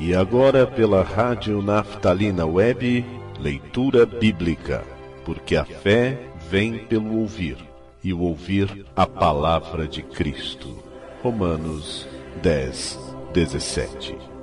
E agora pela Rádio Naftalina Web, leitura bíblica, porque a fé vem pelo ouvir, e o ouvir a palavra de Cristo. Romanos 10, 17.